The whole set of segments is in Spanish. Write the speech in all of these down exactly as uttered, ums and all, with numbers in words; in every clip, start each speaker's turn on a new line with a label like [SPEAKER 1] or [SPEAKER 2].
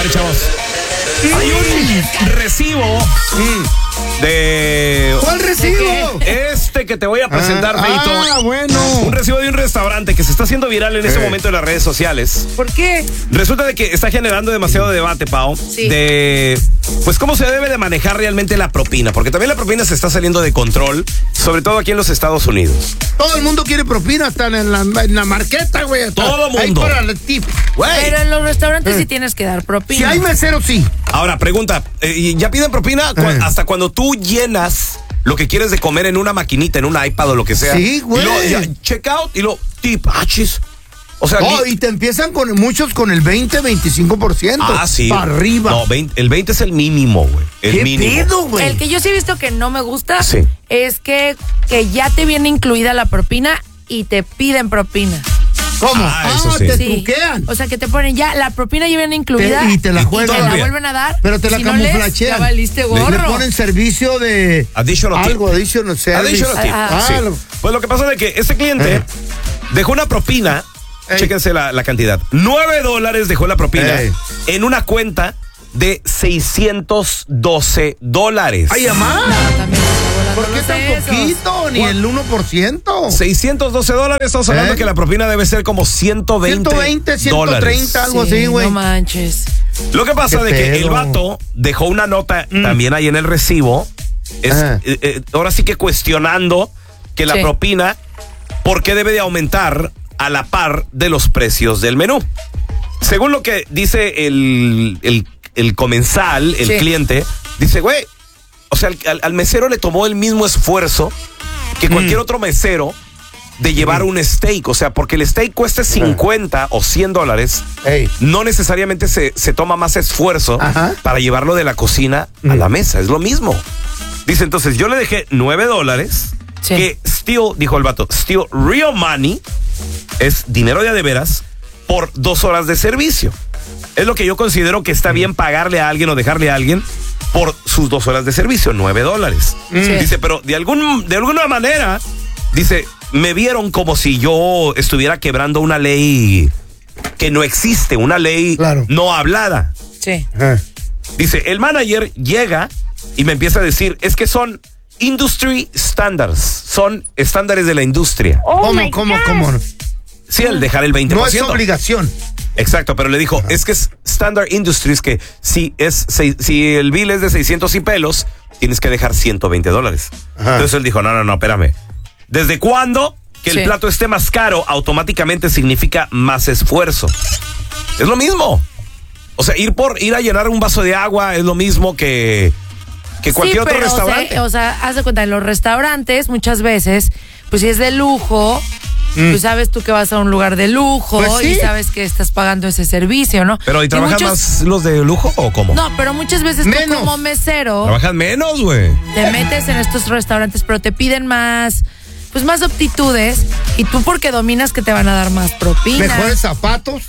[SPEAKER 1] chavos. Hay un recibo mm, de...
[SPEAKER 2] ¿Cuál recibo?
[SPEAKER 1] Este que te voy a presentar,
[SPEAKER 2] ah,
[SPEAKER 1] Feito.
[SPEAKER 2] Ah, bueno.
[SPEAKER 1] Un recibo de un restaurante que se está haciendo viral en eh. este momento en las redes sociales.
[SPEAKER 3] ¿Por qué?
[SPEAKER 1] Resulta de que está generando demasiado debate, Pau.
[SPEAKER 3] Sí.
[SPEAKER 1] De, pues, cómo se debe de manejar realmente la propina. Porque también la propina se está saliendo de control, sobre todo aquí en los Estados Unidos.
[SPEAKER 2] Todo el mundo quiere propina, hasta en la, en la marqueta, güey.
[SPEAKER 1] Todo el mundo.
[SPEAKER 2] Ahí para el tip.
[SPEAKER 1] Güey.
[SPEAKER 3] Pero en los restaurantes eh. sí tienes que dar propina.
[SPEAKER 2] Si hay mesero, sí.
[SPEAKER 1] Ahora, pregunta, eh, ¿ya piden propina? Eh. Hasta cuando tú llenas lo que quieres de comer en una maquinita, en un iPad o lo que sea.
[SPEAKER 2] Sí, güey.
[SPEAKER 1] Y lo, ya, check out y lo tip, achis. O sea,
[SPEAKER 2] oh, y te empiezan con muchos con el veinte, veinticinco por ciento.
[SPEAKER 1] Ah, sí.
[SPEAKER 2] Para arriba.
[SPEAKER 1] No, veinte, el veinte es el mínimo, güey. El
[SPEAKER 2] ¿Qué
[SPEAKER 1] mínimo.
[SPEAKER 2] pedo, güey?
[SPEAKER 3] El que yo sí he visto que no me gusta
[SPEAKER 1] sí.
[SPEAKER 3] es que, que ya te viene incluida la propina y te piden propina.
[SPEAKER 2] ¿Cómo?
[SPEAKER 1] Ah,
[SPEAKER 2] ah
[SPEAKER 1] eso sí.
[SPEAKER 2] te
[SPEAKER 3] Sí.
[SPEAKER 2] truquean.
[SPEAKER 3] O sea, que te ponen ya, la propina ya viene incluida.
[SPEAKER 2] Te, y te la juegan.
[SPEAKER 3] Y te la vuelven a dar.
[SPEAKER 2] Pero te la
[SPEAKER 3] si
[SPEAKER 2] camuflachean.
[SPEAKER 3] No les, ya valiste gorro.
[SPEAKER 2] Le ponen servicio de...
[SPEAKER 1] Additional
[SPEAKER 2] algo,
[SPEAKER 1] tip.
[SPEAKER 2] additional service.
[SPEAKER 1] Additional tip.
[SPEAKER 3] Ah,
[SPEAKER 1] sí.
[SPEAKER 2] algo.
[SPEAKER 1] Pues lo que pasa es que ese cliente
[SPEAKER 2] Eh.
[SPEAKER 1] dejó una propina. Ey. Chéquense la, la cantidad. Nueve dólares dejó la propina Ey. en una cuenta de seiscientos doce dólares.
[SPEAKER 2] ¡Ay, amá!
[SPEAKER 3] No, también está
[SPEAKER 2] ¿Por qué tan poquito? Ni el uno por ciento.
[SPEAKER 1] seiscientos doce dólares. Estamos hablando ¿Eh? que la propina debe ser como ciento veinte,
[SPEAKER 2] ciento veinte, ciento treinta, algo
[SPEAKER 3] sí,
[SPEAKER 2] así, güey.
[SPEAKER 3] No manches.
[SPEAKER 1] Lo que pasa
[SPEAKER 2] Qué
[SPEAKER 1] de que
[SPEAKER 2] pedo.
[SPEAKER 1] el vato dejó una nota
[SPEAKER 2] Mm.
[SPEAKER 1] también ahí en el recibo. Es, eh, eh, ahora sí que cuestionando que la
[SPEAKER 3] sí.
[SPEAKER 1] propina, ¿por qué debe de aumentar a la par de los precios del menú? Según lo que dice el, el, el comensal, el sí. cliente, dice, güey, o sea, al, al mesero le tomó el mismo esfuerzo que cualquier mm. otro mesero de llevar mm. un steak. O sea, porque el steak cueste cincuenta o cien dólares, hey. no necesariamente se, se toma más esfuerzo Ajá. para llevarlo de la cocina mm. a la mesa. Es lo mismo. Dice, entonces, yo le dejé nueve dólares, sí. que still, dijo el vato, still real money, es dinero de a de veras, por dos horas de servicio. Es lo que yo considero que está bien pagarle a alguien o dejarle a alguien por sus dos horas de servicio, nueve dólares. Sí. Dice, pero de, algún, de alguna manera, dice, me vieron como si yo estuviera quebrando una ley que no existe, una ley claro. no hablada.
[SPEAKER 3] Sí.
[SPEAKER 2] Ajá.
[SPEAKER 1] Dice, el manager llega y me empieza a decir, es que son industry standards, son estándares de la industria.
[SPEAKER 2] Oh ¿Cómo, cómo, cómo?
[SPEAKER 1] Sí, el dejar el veinte por ciento.
[SPEAKER 2] No es obligación.
[SPEAKER 1] Exacto, pero le dijo, Ajá. es que es Standard Industries, que si, es, si, si el bill es de seiscientos y pelos, tienes que dejar ciento veinte dólares. Ajá. Entonces él dijo, no, no, no, espérame. ¿Desde cuándo que sí. el plato esté más caro automáticamente significa más esfuerzo? Es lo mismo. O sea, ir por ir a llenar un vaso de agua es lo mismo que, que cualquier
[SPEAKER 3] sí, pero,
[SPEAKER 1] otro restaurante.
[SPEAKER 3] O sea, o sea, haz de cuenta, en los restaurantes muchas veces, pues si es de lujo, mm. pues sabes tú que vas a un lugar de lujo pues sí. y sabes que estás pagando ese servicio, ¿no?
[SPEAKER 1] Pero ¿y trabajan y muchos... más los de lujo o cómo?
[SPEAKER 3] No, pero muchas veces menos. tú como mesero
[SPEAKER 1] trabajan menos, güey.
[SPEAKER 3] Te metes en estos restaurantes, pero te piden más, pues más aptitudes, y tú porque dominas que te van a dar más propina.
[SPEAKER 2] Mejores zapatos.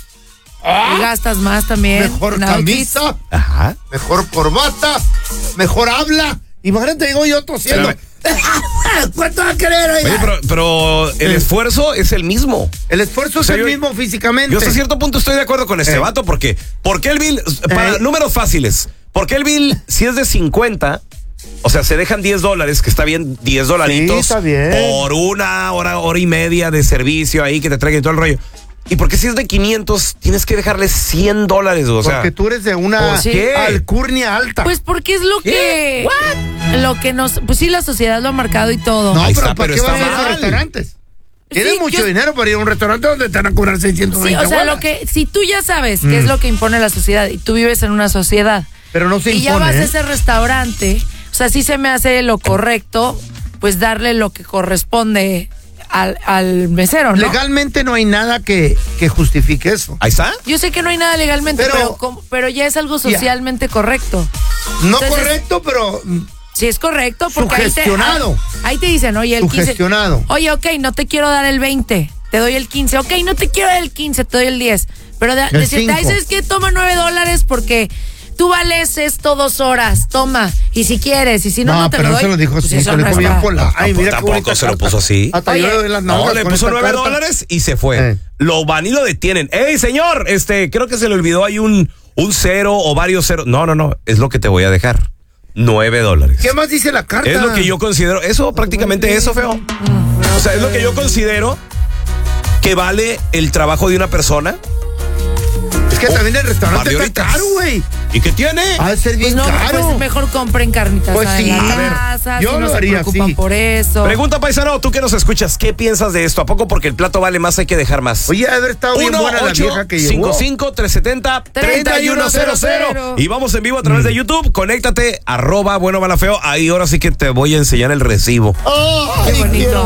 [SPEAKER 3] Y gastas más también.
[SPEAKER 2] Mejor camisa.
[SPEAKER 1] Ajá.
[SPEAKER 2] Mejor corbata. Mejor habla. Imagínate, digo yo tosiendo. ¿Cuánto va a querer?
[SPEAKER 1] Oye, pero, pero el eh. esfuerzo es el mismo.
[SPEAKER 2] El esfuerzo o sea, es el yo, mismo físicamente.
[SPEAKER 1] Yo hasta cierto punto estoy de acuerdo con este eh. vato, porque ¿por qué el bill? Para eh. números fáciles. ¿Por qué el bill, si es de cincuenta, o sea, se dejan diez dólares, que está bien, diez dolaritos.
[SPEAKER 2] Sí, está bien.
[SPEAKER 1] Por una hora, hora y media de servicio ahí que te traigan todo el rollo? ¿Y por qué si es de quinientos tienes que dejarle cien dólares? O sea,
[SPEAKER 2] porque tú eres de una alcurnia alta.
[SPEAKER 3] Pues porque es lo
[SPEAKER 1] ¿Qué?
[SPEAKER 3] que... What? Lo que nos... Pues sí, la sociedad lo ha marcado y todo.
[SPEAKER 2] No,
[SPEAKER 1] Ahí
[SPEAKER 2] pero
[SPEAKER 1] está,
[SPEAKER 2] ¿para
[SPEAKER 1] pero
[SPEAKER 2] qué vas a
[SPEAKER 1] mal.
[SPEAKER 2] esos restaurantes? Tienes
[SPEAKER 3] sí,
[SPEAKER 2] mucho
[SPEAKER 3] yo...
[SPEAKER 2] dinero para ir a un restaurante donde te van a cobrar seiscientos veinte.
[SPEAKER 3] Sí, o sea,
[SPEAKER 2] bolas.
[SPEAKER 3] lo que... Si tú ya sabes
[SPEAKER 2] mm.
[SPEAKER 3] qué es lo que impone la sociedad y tú vives en una sociedad...
[SPEAKER 2] Pero no se
[SPEAKER 3] y
[SPEAKER 2] impone,
[SPEAKER 3] ya vas
[SPEAKER 2] ¿eh?
[SPEAKER 3] a ese restaurante, o sea, sí se me hace lo correcto, pues darle lo que corresponde... Al, al mesero, ¿no?
[SPEAKER 2] Legalmente no hay nada que, que justifique eso.
[SPEAKER 1] Ahí está.
[SPEAKER 3] Yo sé que no hay nada legalmente, pero, pero, pero ya es algo socialmente yeah. correcto.
[SPEAKER 2] No Entonces, correcto, pero...
[SPEAKER 3] Sí es correcto. Porque
[SPEAKER 2] sugestionado.
[SPEAKER 3] Ahí te, ahí te dicen, oye, el
[SPEAKER 2] sugestionado.
[SPEAKER 3] quince. Oye, ok, no te quiero dar el veinte, te doy el quince. Ok, no te quiero dar el quince, te doy el diez. Pero de, decirte, ahí sabes que toma nueve dólares porque... Tú vales esto dos horas, toma. Y si quieres, y si no, no, no te
[SPEAKER 2] pero
[SPEAKER 3] lo doy.
[SPEAKER 2] No, se lo dijo
[SPEAKER 3] pues
[SPEAKER 2] así, se lo dijo bien por la...
[SPEAKER 1] Ay, mira tampoco se lo puso así.
[SPEAKER 2] Hasta yo le, las
[SPEAKER 1] no, le puso nueve dólares y se fue. Eh. Lo van y lo detienen. ¡Ey, señor! Este, creo que se le olvidó ahí un, un cero o varios ceros. No, no, no, es lo que te voy a dejar. Nueve dólares.
[SPEAKER 2] ¿Qué más dice la carta?
[SPEAKER 1] Es lo que yo considero, eso prácticamente eso, feo. O sea, es lo que yo considero que vale el trabajo de una persona.
[SPEAKER 2] Es que
[SPEAKER 1] oh,
[SPEAKER 2] también el restaurante está caro, güey.
[SPEAKER 1] ¿Y qué tiene?
[SPEAKER 2] Ha de ser bien
[SPEAKER 3] Pues no,
[SPEAKER 2] caro.
[SPEAKER 3] pues mejor compren carnitas
[SPEAKER 2] Pues sí,
[SPEAKER 3] en
[SPEAKER 2] a
[SPEAKER 3] la
[SPEAKER 2] ver,
[SPEAKER 3] casa,
[SPEAKER 2] yo
[SPEAKER 3] si no
[SPEAKER 2] lo
[SPEAKER 3] se
[SPEAKER 2] haría
[SPEAKER 3] preocupan
[SPEAKER 2] así.
[SPEAKER 3] por eso.
[SPEAKER 1] Pregunta, paisano, tú que nos escuchas, ¿qué piensas de esto? ¿A poco porque el plato vale más hay que dejar más?
[SPEAKER 2] Oye, ha de haber estado bien buena la vieja que llegó.
[SPEAKER 1] uno ocho cinco tres siete cero tres uno cero cero. Y vamos en vivo a través de YouTube. Conéctate, arroba bueno mala feo. Ahí ahora sí que te voy a enseñar el recibo.
[SPEAKER 2] Oh,
[SPEAKER 3] Qué bonito.